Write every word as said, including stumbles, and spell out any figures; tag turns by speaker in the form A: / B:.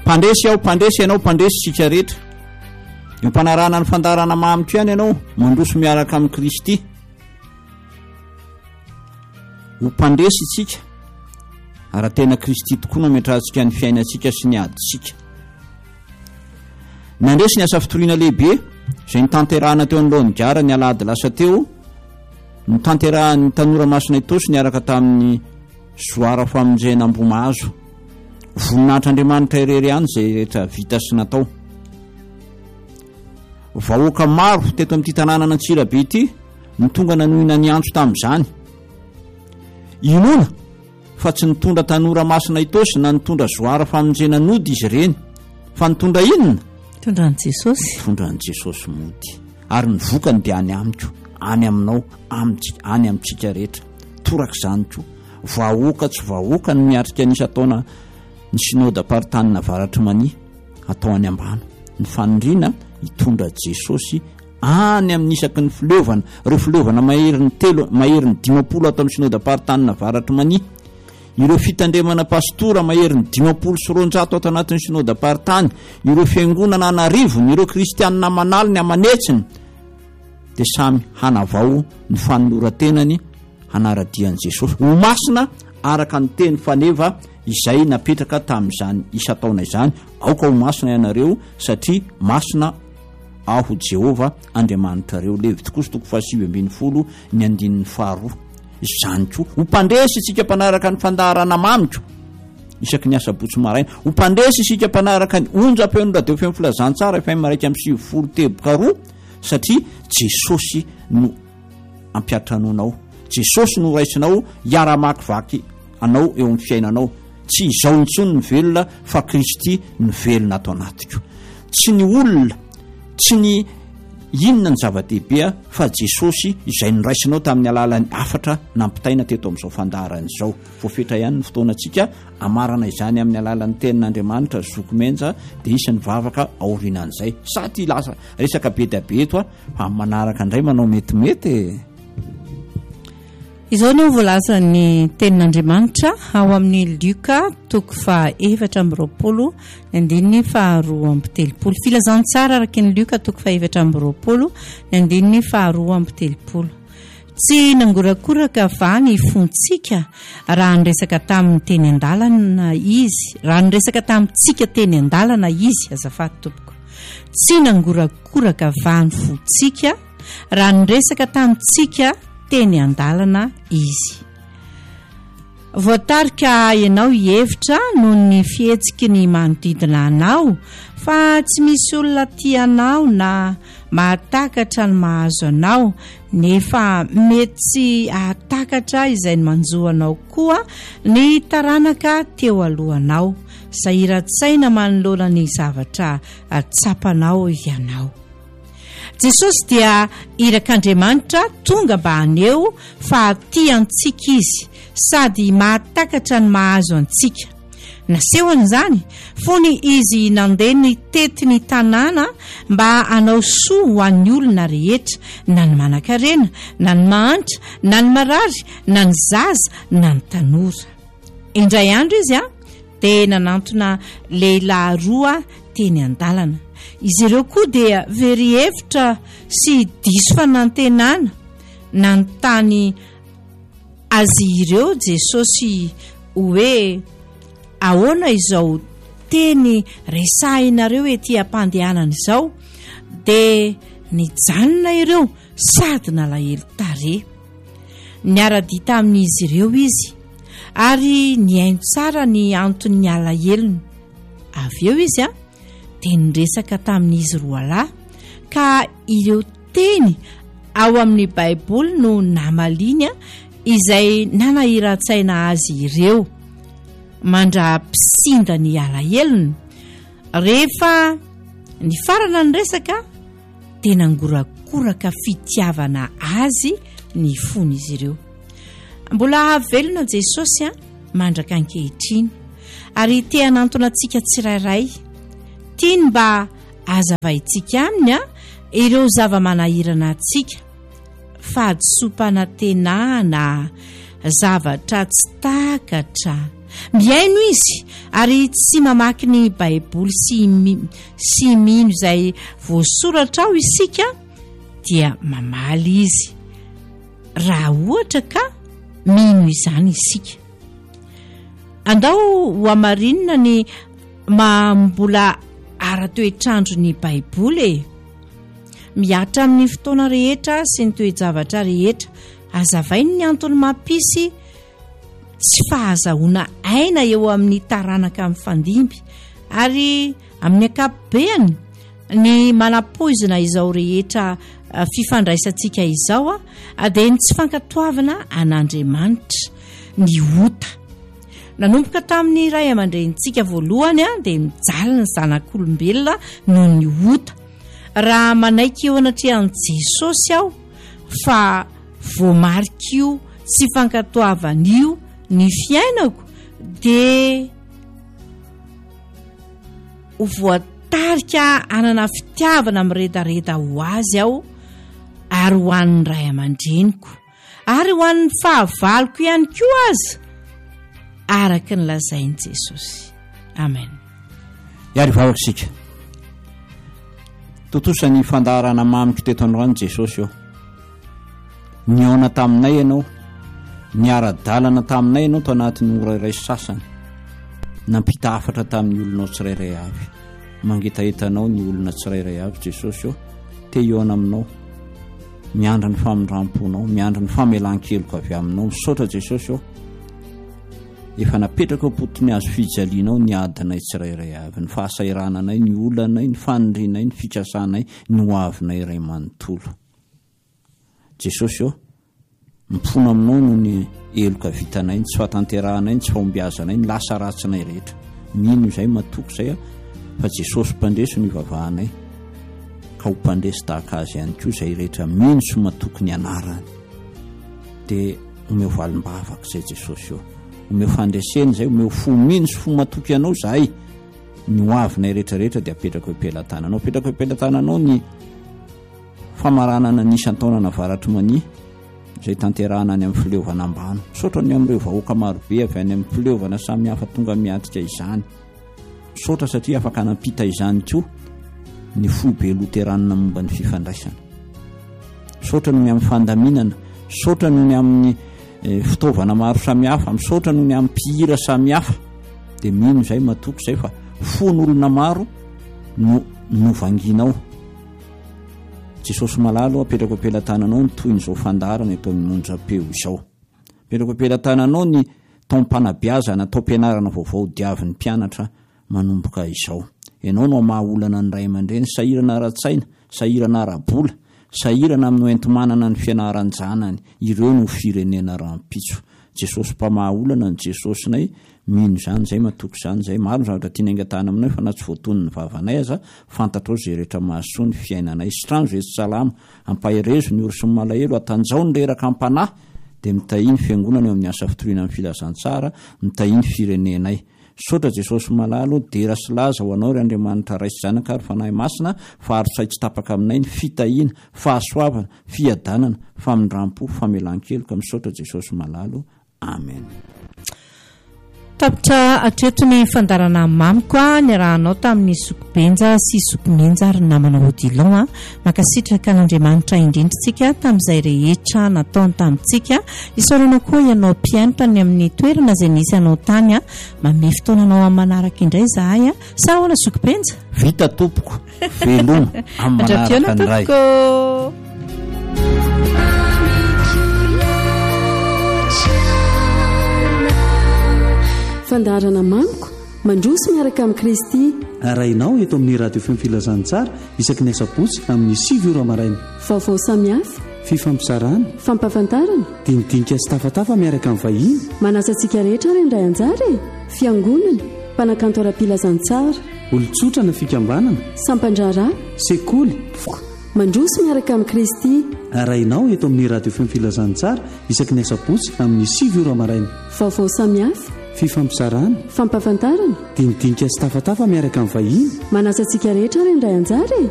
A: mpandresy aho mpandresy ianao mpandresy sika rehetra io mpanarana ny fandarana mamiko ihany ianao mandroso miaraka amin'ny Kristy ho mpandresy isika ara tena Kristy tokoa no ametrahantsika ny fiainantsika sy ny aditsika. Nandresy ny asa fitoriana lehibe izay nitanterahana teo anolohan'ny gara ny alahady lasa teo nitanterahany Tanora Masina Itosy niaraka tamin'ny zoara famonjena Ambomahazo voninahitr'Andriamanitra irery ihany izay rehetra vita sy natao. Vahoaka maro teto amin'ity tanàna Antsirabe ity nitonga nanohina ny antso tamin'izany. Inona fa tsy nitondra Tanora Masina Itosy na nitondra zoara famonjena nody izy ireny fa nitondra inona?
B: Tondran'i Jesosy.
A: Tondran'i Jesosy mody ary ny vokany dia any amiko, any aminao, any amintsika rehetra. Toraka izany koa vahoaka tsy vahoaka ny miatrika nisy ataona ny synode apartanina Avaratra Mania atao any ambany. Ny fanondriana hitondra Jesosy any amin'ny isaky ny fileovana, ireo fileovana maherin'ny telo maherin'ny dimapolo ato amin'ny synode apartanina Avaratra Mania. Ireo fitandremana pastora maherin'ny dimapolo sy roanjato ato anatin'ny synode apartany, ireo fiangonana anarivony, ireo kristianina manala ny amanetsiny dia samy hanavao ny fanoloran-tenany hanaradian'i Jesosy ho masina araka ny teny faneva izay napetraka tamin'izany isa taona izany. Aoka ho masina ianareo satria masina aho Jehova Andriamanitrareo. Levitiko toko fahasivy ambin'ny folo ny andinin'ny faharoa. Izany koa ho mpandresy isika mpanaraka ny fandaharana mamiko isaky ny asabotsy maraina, ho mpandresy isika mpanaraka ny onjam-peon'ny radio femo filazantsara efa maraika amin'ny sivy folo teboka roa satria Jesosy no ampiatranonao, Jesosy no raisinao hiara-makivaky anao eo amin'ny fiainanao. Tsy izao intsony ny velona fa Kristy ny velona ato anatiko, tsy ny olona, tsy ny inona ny zava-dehibe fa Jesosy izay niraisinao tamin'ny alalan'ny afatra nampitaina teto amin'izao fandaharana izao. Voafetra ihany ny fotoanantsika amarana izany amin'ny alalan'ny tenin'Andriamanitra zokomenja dia isan'ny vavaka aorianan'izay. Sady lasa resaka be dia be eto a manaraka indray manao metimety.
B: Izao no voalaza ny tenin'Andriamanitra ao amin'ny Luka toko faha efatra amby roapolo ny andininy faharoa amby telopolo. Filazantsara araka ny Luka toko faha efatra amby roapolo ny andininy faharoa amby telopolo. Tsy nangorakoraka va ny fontsika raha niresaka tamin'ny teny an-dalana izy, raha niresaka tamintsika teny an-dalana izy azafady tompoko. Tsy nangorakoraka va ny fontsika raha niresaka tamintsika teny an-dalana izy. Voatarika ianao hevitra noho ny fihetsiky ny manodidina anao fa tsy misy olona tianao na mahatakatra ny mahazo anao, nefa mety tsy ahatakatra izay ny manjoanao koa ny taranaka teo alohanao. Sahiran-tsaina manoloana ny zavatra atsapanao ianao. Jesosy dia irak'Andriamanitra tonga mba aneo fa tiantsika izy sady mahatakatra ny mahazo antsika. Nasehoan'izany fony izy nandeha ny tety ny tanàna mba anao soa ho an'ny olona rehetra, na ny manan-karena, na ny mahantra, na ny marary, na ny zaza, na ny tanora. Indray andro izy a dia nanantona lehilahy roa teny an-dalana. Izy ireo koa dia very hevitra sy diso fanantenana nanontany azy ireo Jesosy hoe ahoana izao teny resahinareo ety ampandehanana izao, dia nijanona ireo sady nalahelo tare. Niara-dita amin'izy ireo izy ary niaino tsara ny antony alahelony. Avy eo izy a dia niresaka tamin'izy roa lahy ka ireo teny ao amin'ny Baiboly no namalinya izay nanahirantsaina azy ireo mandra-pisinda ny alahelony. Rehefa ny farana ny resaka dia nangorakoraka fitiavana azy ny fon'izy ireo. Mbola havelona Jesosy a mandraka ankehitriny ary te hanantona antsika tsirairay. Tiany mba azavaintsika aminy a ireo zava-manahirana antsika, fahadisom-panantenana, zavatra tsy takatra, miaino izy ary tsy mamaky ny baiboly sy sy mino izay voasoratra ao isika dia mamaly izy raha ohatra ka mino izany isika. Andao ho amarinina ny mambola ara-toetrandro ny baiboly e. Miatra amin'ny fotoana rehetra sy ny toe-javatra rehetra, azavainy ny antony mampisy tsy fahazahoana aina eo amin'ny taranaka amin'ny fandimby ary amin'ny akapobeany ny manapoizina izao rehetra fifandraisantsika izao a dia ny tsy fankatoavana an'Andriamanitra ny ota. Nanomboka tamin'ny ray aman-drenitsika voalohany a dia mijalina ny zanak'olombelona noho ny ota. Raha manaiky eo anatrehan'i Jesosy aho fa voamarika io sy fankatoavan'io ny fiainako dia ho voatarika anana fitiavana miredareda ho azy aho ary ho an'ny ray aman-dreniko ary ho an'ny fahavaloko ihany koa azy araka ny lazain'i Jesosy. Amen.
A: Iary vavaka sika totosa ny fandarana mamiko teto androany Jesosy eo. Niona taminay ianao, niara-dalana taminay ianao to anatin'ny ora iray sasany, nampita hafatra tamin'ny olonao tsirairay avy, mangetahetanao ny olona tsirairay avy Jesosy eo, te hiona aminao, miandra ny famindramponao, miandra ny famelan-keloka avy aminao, misaotra Jesosy eo. Efa napetraka potony azo fijalianao ny adinay tsirairay avy, ny fahasairananay, ny olanay, ny fanindrinay, ny fitrasanay, ny hoavinay iray manontolo. Jesosy eo, mipona aminao no ny eloka vitanay, ny tsy fahatanterahanay, ny tsy fahombiazanay, ny lasa ratsinay rehetra. Mino izay matoko izay a fa Jesosy mpandreso ny ivavahanay ka ho mpandresy tahaka azy ihany koa izay rehetra mino sy matoko ny anarany. Dia omeo valim-bavaka izay Jesosy eo, omeo fandreseny izay, omeo fo mino sy fo matoky ianao izay. Ny hoavinay rehetrarehetra dia apetraka ho ampelantananao, apetraka ho ampelantananao ny famaranana nisan-taona navaratry mani izay tanterahana any amin'ny fileovana ambano. Misaotra ny amin'ireo vahoaka marobe avy any amin'ny fileovana samihafa tonga miatrika izany. Misaotra satria afaka anampita izany koa ny foibe loteranina momba ny fifandraisana. Misaotra noho ny amin'ny fandaminana, misaotra noho ny amin'ny fitaovana maro samihafa, misaotra noho ny amin'ny mpihira samihafa. Dia mino izay matoko izay fa fon'olona maro no novanginao. Jesosy malalo apetraka ampelantananao ny toy n'izao fandarana eto amin'ny monjam-peo izao. Apetraka ampelantananao ny taom-panabeazana, taom-pianarana vaovao diavin'ny mpianatra manomboka izao. Ianao no mahaolana ny ray aman-dreny, sahirana ara-tsaina, sahirana ara-bola, sahirana amin'ny oentomanana ny fianaran-janany, ireo no firenena rahampitso. Jesosy mpamahaolana ny Jesosinay, mino izany izay matoko izany izay. Maro ny zavatra tiana aingatana aminay fa na tsy voaton'ny vavanay aza fantatrao izay rehetra mahasoa ny fiainanay. Sitrano zay tsy salama, ampaherezo ny orosy ny malahelo, atanjao ny reraka ampanahy dia mitahiny fiangonana eo amin'ny asa fitoriana amin'ny filazantsara, mitahiny firenenay. Saotra Jesosy malalo, dera sy laza ho anao ry Andriamanitra ray sy zanaka ary fanahy masina, faharotsay tsy tapaka aminay ny fitahiana, fahasoavana, fiadanana, famindram-po, famelan-keloka. Misaotra Jesosy malalo. Amen.
B: Tapitra atreto ny fandarana mamiko a ny rahanao tamin'ny sokobenja sy sokomenja ary namana odilon a makasitraka n'Andriamanitra indrindritsika tamin'izay rehetra nataony tamintsika. Isaorana koa ianao mpianatra ny amin'ny toerana izay nisy anao tany a manome fotoananao amin'ny manaraka indray zahay a sa ahoana sokobenja?
A: Vita tompoko, velona amin'ny manaraka indray.
C: Fandarana mamiko mandroso miaraka amin'ny Kristy.
D: Arainao eto amin'ny radio fm filazantsara isaky ny asabotsy amin'ny sivy ora maraina.
C: Vaovao samihafa,
D: fifampisarana,
C: fampahafantarana,
D: dinidinika sy tafatafa miaraka amin'ny vahiny.
C: Manasa antsika rehetra ry indray anjara, fiangonana, mpanakanto ara-pilazantsara,
D: olon-tsotra na fikambanana,
C: sampandrara,
D: sekoly,
C: mandroso miaraka amin'ny Kristy.
D: Arainao eto amin'ny radio fm filazantsara isaky ny asabotsy amin'ny sivy ora maraina.
C: Vaovao samihafa,
D: fifampisarana,
C: fampahafantarana,
D: dinidinika sy tafatafa miaraka amin'ny vahiny.
C: Manasa antsika rehetra ry indray anjara.